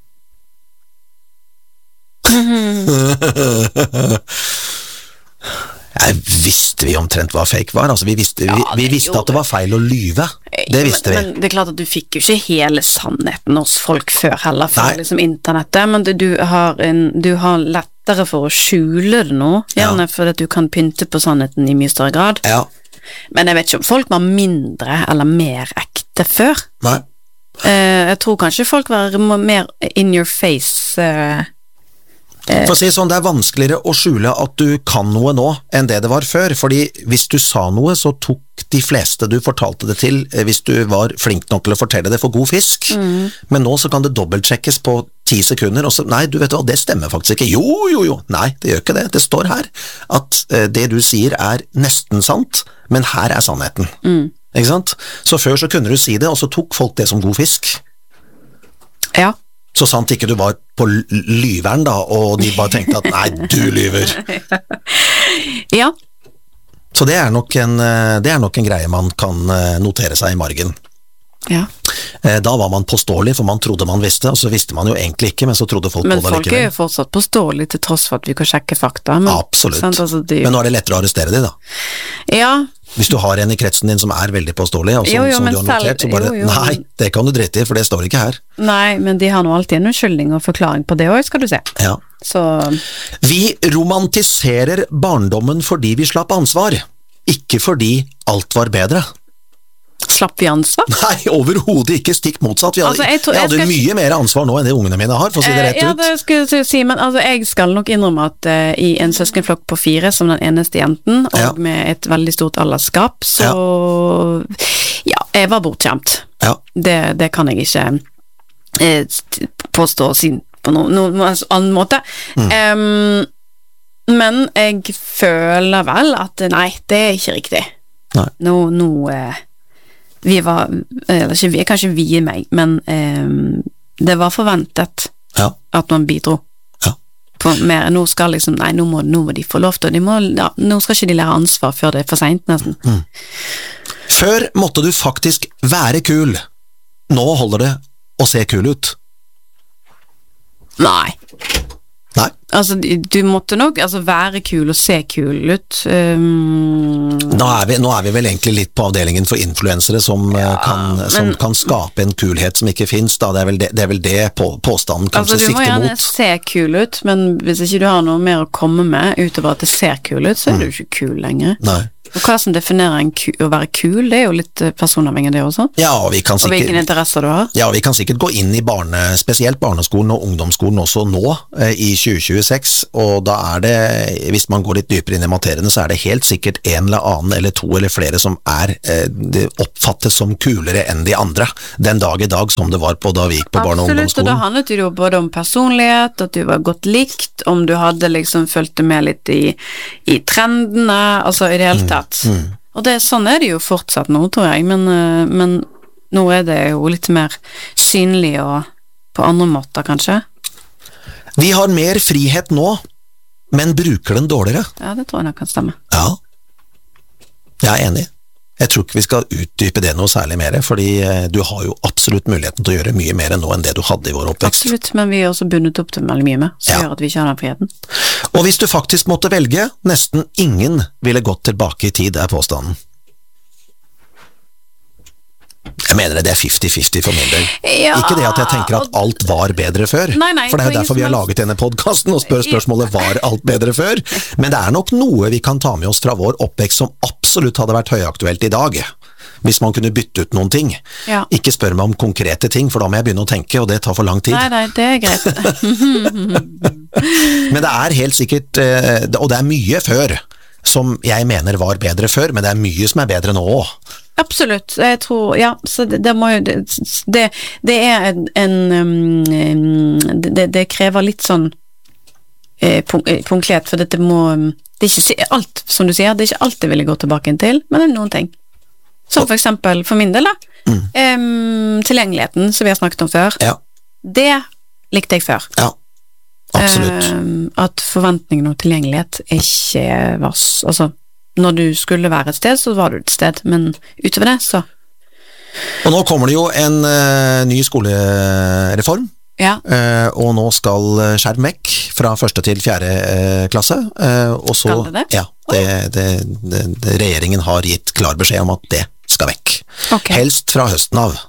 A: Visste vi omtrent hva fake var? Altså, vi visste at det var feil å lyve. Det visste vi.
B: Men det er klart at du fikk jo ikke hele sannheten hos folk før heller, for liksom internettet, men du har lettere for å skjule det nå, gjerne fordi at du kan pynte på sannheten i mye større grad.
A: Ja.
B: Men jeg vet ikke om folk var mindre eller mer ekte før.
A: Nei.
B: Jeg tror kanskje folk var mer in your face
A: For å si sånn, det er vanskeligere å skjule at du kan noe nå enn det var før, fordi hvis du sa noe, så tok de fleste du fortalte det til, hvis du var flink nok til å fortelle det for god fisk, men nå så kan det dobbeltsjekkes på 10 sekunder, og så, nei, du vet hva, det stemmer faktisk ikke, jo, nei, det gjør ikke det, det står her, at det du sier er nesten sant, men her er sannheten, ikke sant? Så før så kunne du si det, og så tok folk det som god fisk.
B: Ja.
A: Så sant ikke du var på lyveren da, og de bare tenkte at nei, du lyver.
B: Ja.
A: Så det er nok en greie man kan notere seg i margen.
B: Ja.
A: Da var man påståelig, for man trodde man visste, og så visste man jo egentlig ikke, men så trodde folk på det likevel.
B: Men folk er jo fortsatt påståelige til tross for at vi kan sjekke fakta. Men,
A: absolutt.
B: Sant, altså,
A: men nå er det lettere å arrestere de da.
B: Ja.
A: Hvis du har en i kretsen din som er veldig påståelig, og som du har notert, så bare, nei, det kan du drite i, for det står ikke her.
B: Nei, men de har nå alltid en unnskyldning og forklaring på det også, skal du se.
A: Ja.
B: Så...
A: Vi romantiserer barndommen fordi vi slapp ansvar, ikke fordi alt var bedre.
B: Slapp vi ansvar?
A: Nei, overhodet ikke, stikk motsatt. Jeg hadde mye mer ansvar nå enn det ungene mine har, for å si det rett ut.
B: Ja, det skulle jeg si, men altså, jeg skal nok innrømme at i en søskenflokk på 4, som den eneste jenten, og med et veldig stort alderskap, så jeg var bortskjemt. Ja. Det kan jeg ikke påstå og si på noen annen måte. Men jeg føler vel at nei, det er ikke riktig. Nei. Nå vi var, eller ikke vi, kanskje vi i meg, men det var forventet at man bidro på mer. Nå skal liksom, nei, nå må de få lov til, nå skal ikke de lære ansvar før det er for sent nesten.
A: Før måtte du faktisk være kul, nå holder det å se kul ut.
B: Nei. Altså, du måtte nok være kul og se kul ut.
A: Nå er vi vel egentlig litt på avdelingen for influensere som kan skape en kulhet som ikke finnes, da. Det er vel det påstanden kanskje sikter mot.
B: Du må gjerne se kul ut, men hvis ikke du har noe mer å komme med utover at det ser kul ut, så er du ikke kul lenger. Nei. Og hva som definerer å være kul, det er jo litt personavhengig det også.
A: Ja, og hvilke
B: interesser du har.
A: Ja, og vi kan sikkert gå inn i spesielt barneskolen og ungdomsskolen også nå, i 2026, og da er det, hvis man går litt dypere inn i materiene, så er det helt sikkert en eller annen, eller to eller flere som det oppfattes som kulere enn de andre, den dag i dag som det var på da vi gikk på barne- og ungdomsskolen.
B: Absolutt, og da handlet det jo både om personlighet, at du var godt likt, om du hadde liksom følt med litt i trendene, altså i det hele tatt. Og sånn er det jo fortsatt nå, tror jeg, men nå er det jo litt mer synlig og på andre måter, kanskje.
A: Vi har mer frihet nå, men bruker den dårligere.
B: Ja, det tror jeg nok kan stemme.
A: Ja, jeg er enig. Jeg tror ikke vi skal utdype det noe særlig mer, fordi du har jo absolutt muligheten til å gjøre mye mer nå enn det du hadde i vår oppvekst.
B: Absolutt, men vi er også bundet opp til veldig mye med, så gjør at vi ikke har den friheten.
A: Og hvis du faktisk måtte velge, nesten ingen ville gått tilbake i tid, er påstanden. Jeg mener det er 50-50 for min del. Ja, ikke det at jeg tenker at alt var bedre før, nei, for det er jo derfor vi har laget denne podcasten og spørsmålet var alt bedre før, men det er nok noe vi kan ta med oss fra vår oppvekst som absolutt hadde vært høyaktuelt i dag, hvis man kunne bytte ut noen ting. Ja. Ikke spør meg om konkrete ting, for da må jeg begynne å tenke, og det tar for lang tid.
B: Nei, det er greit.
A: Men det er helt sikkert, og det er mye før, som jeg mener var bedre før, men det er mye som er bedre nå også.
B: Absolutt, jeg tror, ja, så det må jo, det er det krever litt sånn punktlighet, for det er ikke alt, som du sier, det er ikke alt jeg ville gå tilbake til, men det er noen ting. Som for eksempel, for min del da, tilgjengeligheten, som vi har snakket om før, det likte jeg før.
A: Ja, absolutt.
B: At forventningen om tilgjengelighet ikke var, altså, når du skulle være et sted, så var du et sted, men utover det, så...
A: Og nå kommer det jo en ny skolereform, og nå skal skjerm vekk fra 1. til 4. klasse, og så...
B: Skal det det?
A: Ja, regjeringen har gitt klar beskjed om at det skal vekk. Okay. Helst fra høsten av.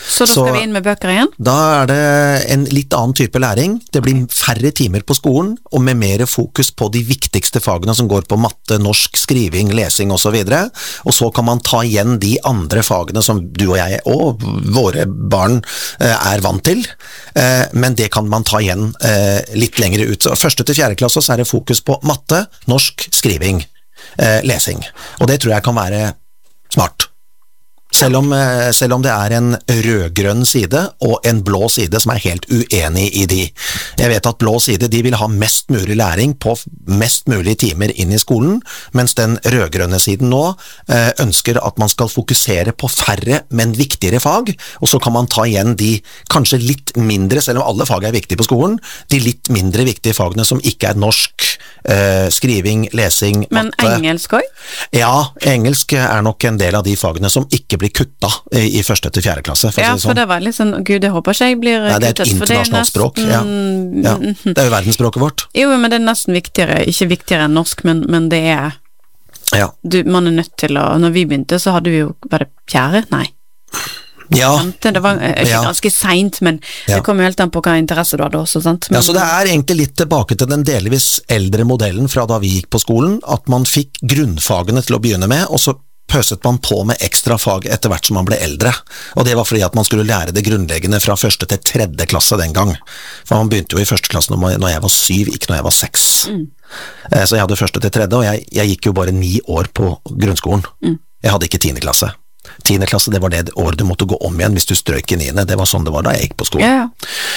B: Så da skal vi inn med bøker igjen?
A: Da det en litt annen type læring. Det blir færre timer på skolen, og med mer fokus på de viktigste fagene som går på matte, norsk, skriving, lesing og så videre. Og så kan man ta igjen de andre fagene som du og jeg og våre barn vant til. Men det kan man ta igjen litt lenger ut. Så 1. til 4. klasse så det fokus på matte, norsk, skriving, lesing. Og det tror jeg kan være smart. Selv om det en rødgrønn side og en blå side som helt uenig i de. Jeg vet at blå side de vil ha mest mulig læring på mest mulig timer inn i skolen, mens den rødgrønne siden nå ønsker at man skal fokusere på færre, men viktigere fag, og så kan man ta igjen de kanskje litt mindre, selv om alle fag viktige på skolen, de litt mindre viktige fagene som ikke norsk, skriving, lesing,
B: men
A: matte.
B: Men engelsk også?
A: Ja, engelsk nok en del av de fagene som ikke blir kutta i 1. til 4. klasse.
B: Ja, for det var litt sånn, gud, jeg håper ikke jeg blir kuttet.
A: Det et internasjonalt språk, ja. Det jo verdensspråket vårt.
B: Jo, men det nesten viktigere, ikke viktigere enn norsk, men det
A: ja.
B: Man nødt til å, når vi begynte, så hadde vi jo, var det 4? Nei.
A: Ja.
B: Det var ikke ganske sent, men det kom jo helt an på hva interesse du hadde også, sant? Men,
A: så det egentlig litt tilbake til den delvis eldre modellen fra da vi gikk på skolen, at man fikk grunnfagene til å begynne med, og så pøset man på med ekstra fag etter hvert som man ble eldre, og det var fordi at man skulle lære det grunnleggende fra 1. til 3. klasse den gang, for man begynte jo i 1. klasse når jeg var 7, ikke når jeg var 6. Så jeg hadde 1. til 3, og jeg gikk jo bare 9 år på grunnskolen. Jeg hadde ikke 10. klasse. 10. klasse, det var det året du måtte gå om igjen hvis du strøk i 9. Det var sånn det var da jeg gikk på skolen.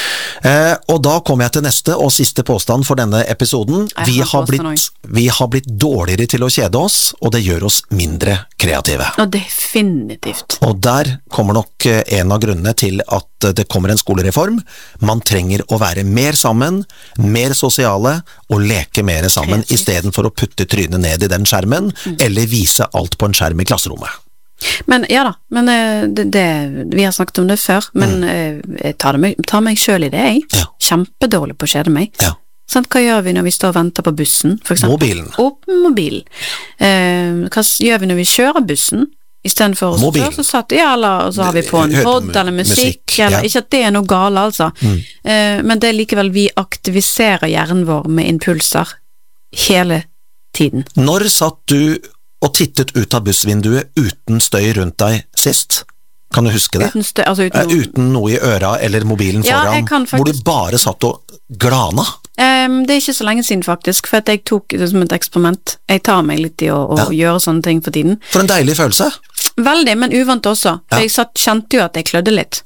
A: Og da kom jeg til neste og siste påstand for denne episoden. Vi har blitt dårligere til å kjede oss, og det gjør oss mindre kreative.
B: Og definitivt.
A: Og der kommer nok en av grunnene til at det kommer en skolereform. Man trenger å være mer sammen, mer sosiale, og leke mer sammen, i stedet for å putte trynet ned i den skjermen, eller vise alt på en skjerm i klasserommet.
B: Men ja da, men vi har snakket om det før, men jeg tar meg selv i det, jeg.
A: Ja.
B: Kjempedårlig på å kjede meg.
A: Ja.
B: Sånn, hva gjør vi når vi står og venter på bussen, for eksempel? Mobilen. Hva gjør vi når vi kjører bussen? I stedet for oss før, så satt eller så har vi på en podd eller musikk, eller ikke at det noe gale, altså. Men det likevel, vi aktiviserer hjernen vår med impulser hele tiden.
A: Når satt du og tittet ut av bussvinduet uten støy rundt deg sist? Kan du huske det?
B: Uten støy, altså
A: uten noe i øra eller mobilen foran, hvor du bare satt og glana?
B: Det ikke så lenge siden faktisk, for at jeg tok det som et eksperiment. Jeg tar meg litt i å gjøre sånne ting for tiden.
A: For en deilig følelse.
B: Veldig, men uvant også. For jeg kjente jo at jeg klødde litt.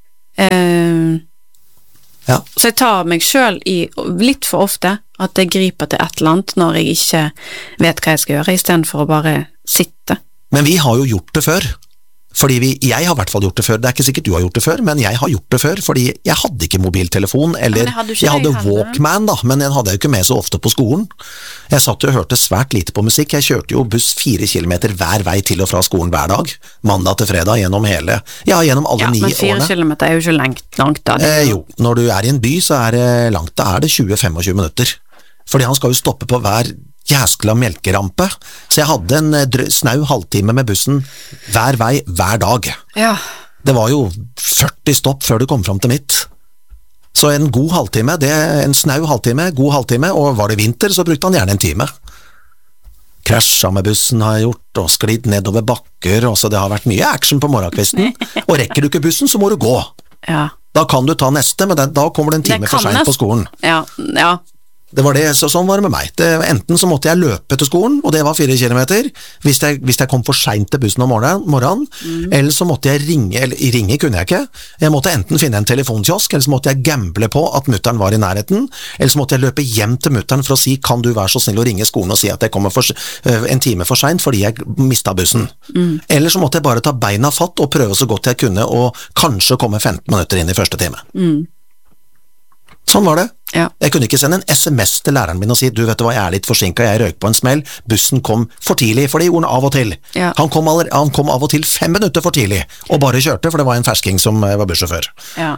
B: Så jeg tar meg selv i litt for ofte at jeg griper til et eller annet når jeg ikke vet hva jeg skal gjøre, i stedet for å bare sitte.
A: Men vi har jo gjort det før. Fordi jeg har I hvert fall gjort det før, det ikke sikkert du har gjort det før, men jeg har gjort det før, fordi jeg hadde ikke mobiltelefon, eller jeg hadde Walkman da, men den hadde jeg jo ikke med så ofte på skolen. Jeg satt jo og hørte svært lite på musikk, jeg kjørte jo buss 4 kilometer hver vei til og fra skolen hver dag, mandag til fredag, gjennom alle 9 årene.
B: Men 4 kilometer jo ikke langt da.
A: Jo, når du I en by så det langt, da det 20-25 minutter. Fordi han skal jo stoppe på hver jæskla melkerampe, så jeg hadde en snau halvtime med bussen hver vei, hver dag.
B: Ja.
A: Det var jo 40 stopp før du kom fram til mitt. Så en god halvtime, en snau halvtime, god halvtime, og var det vinter så brukte han gjerne en time. Krasja med bussen har jeg gjort, og sklidd nedover bakker, og så det har vært mye action på morgenkvisten, og rekker du ikke bussen så må du gå.
B: Ja.
A: Da kan du ta neste, men da kommer det en time for sent på skolen.
B: Ja.
A: Det var det, sånn var det med meg. Enten så måtte jeg løpe til skolen, og det var 4 kilometer, hvis jeg kom for sent til bussen om morgenen, eller så måtte jeg ringe, eller ringe kunne jeg ikke. Jeg måtte enten finne en telefonkiosk, eller så måtte jeg gamble på at mutteren var i nærheten, eller så måtte jeg løpe hjem til mutteren for å si, kan du være så snill å ringe skolen og si at jeg kommer en time for sent fordi jeg mistet bussen. Eller så måtte jeg bare ta beina fatt og prøve så godt jeg kunne, og kanskje komme 15 minutter inn i første time. Sånn var det.
B: Ja.
A: Jeg kunne ikke sende en SMS til læreren min og si, du vet du hva, jeg litt forsinket, jeg røyk på en smell, bussen kom for tidlig, for det gjorde han av og til.
B: Ja.
A: Han kom av og til 5 minutter for tidlig, og bare kjørte, for det var en fersking som var bussjåfør.
B: Ja.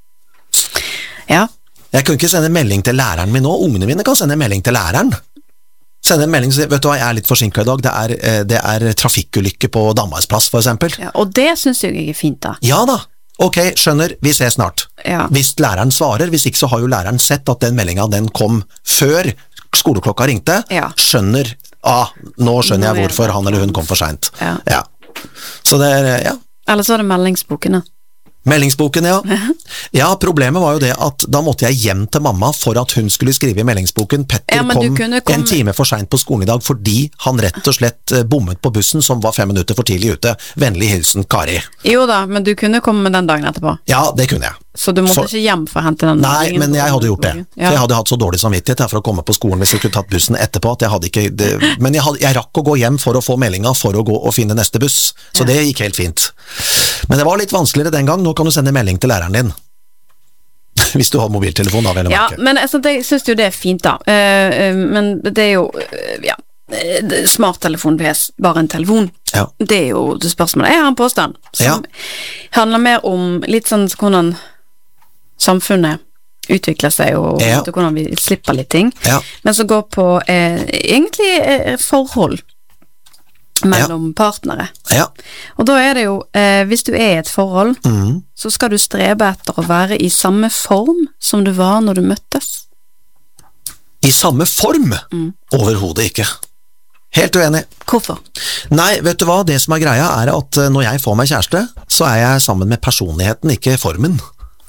A: Jeg kunne ikke sende melding til læreren min nå, ungene mine kan sende melding til læreren. Sende en melding og si, vet du hva, jeg litt forsinket i dag, det er trafikkulykke på Danmarksplass, for eksempel.
B: Ja, og det synes jeg fint da.
A: Ja da. ok, skjønner, vi ses snart.
B: Ja.
A: Hvis læreren svarer, hvis ikke så har jo læreren sett at den meldingen den kom før skoleklokka ringte, skjønner, nå skjønner jeg hvorfor han eller hun kom for sent. Ja. Så det ja.
B: Eller så er det meldingsboken da.
A: Meldingsboken, ja. Ja, problemet var jo det at da måtte jeg hjem til mamma for at hun skulle skrive i meldingsboken. Petter kom en time for sent på skolen i dag fordi han rett og slett bommet på bussen som var 5 minutter for tidlig ute. Vennlig hilsen, Kari.
B: Jo da, men du kunne komme med den dagen etterpå.
A: Ja, det kunne jeg.
B: Så du måtte ikke hjem for å hente den?
A: Nei, men jeg hadde gjort det. For jeg hadde hatt så dårlig samvittighet for å komme på skolen hvis jeg skulle tatt bussen etterpå, at jeg hadde ikke det. Men jeg rakk å gå hjem for å få meldinga for å gå og finne neste buss. Så det gikk helt fint. Men det var litt vanskeligere den gang. Nå kan du sende melding til læreren din. Hvis du har mobiltelefon da, vel å merke.
B: Ja, men jeg synes jo det er fint da. Men det er jo, smarttelefon er bare en telefon.
A: Ja.
B: Det er jo det spørsmålet. Jeg har en påstand som handler mer om litt sånn hvordan samfunnet utvikler seg og hvordan vi slipper litt ting. Men så går på egentlig forhold mellom partnere. Og da er det jo, hvis du er i et forhold, så skal du strebe etter å være i samme form som du var når du møttes.
A: I samme form? Overhodet ikke. Helt uenig.
B: Hvorfor?
A: Nei, vet du hva, det som er greia er at når jeg får meg kjæreste, så er jeg sammen med personligheten, ikke formen.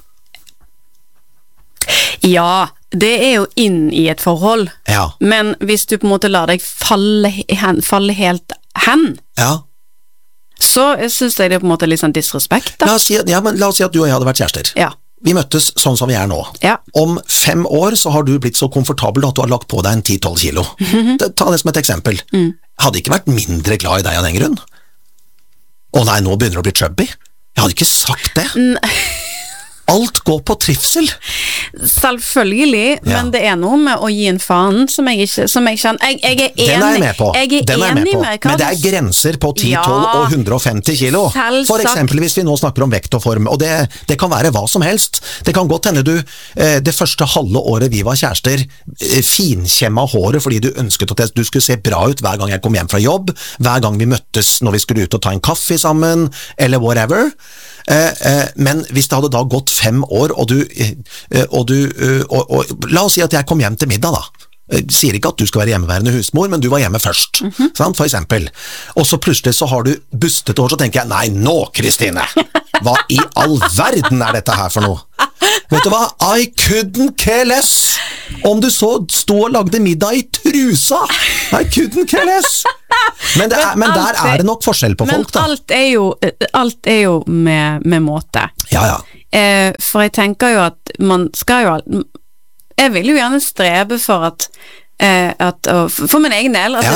B: Ja, det er jo inn i et forhold. Men hvis du på en måte lar deg falle helt hen, så synes jeg det er på en måte litt sånn disrespekt da.
A: La oss si at du og jeg hadde vært kjærester. Vi møttes sånn som vi er nå. Om 5 år så har du blitt så komfortabel at du har lagt på deg en 10-12 kilo. Ta det som et eksempel. Hadde ikke vært mindre glad i deg av den grunn. Å nei, nå begynner du å bli chubby. Jeg hadde ikke sagt det. Alt går på trivsel.
B: Selvfølgelig, men det er noe med å gi en faen som jeg kjenner. Jeg er enig.
A: Den er jeg med på. Men det er grenser på 10, 12 og 150 kilo. For eksempel hvis vi nå snakker om vekt og form, og det kan være hva som helst. Det kan godt hende du, det første halve året vi var kjærester, finkjemma håret fordi du ønsket at du skulle se bra ut hver gang jeg kom hjem fra jobb, hver gang vi møttes når vi skulle ut og ta en kaffe sammen, eller whatever. Men hvis det hadde da gått 5 år, og la oss si at jeg kom hjem til middag da. Jeg sier ikke at du skal være hjemmeværende husmor, men du var hjemme først, sant, for eksempel. Og så plutselig så har du bustet hår, så tenker jeg, nei, nå, Kristine, hva i all verden er dette her for noe? Vet du hva? I couldn't care less. Om du så stod og lagde middag i trusa, I couldn't care less. Men der er det nok forskjell på folk da.
B: Men alt er jo med måte. For jeg tenker jo at man skal jo jeg vil jo gjerne strebe for at for min egen del, at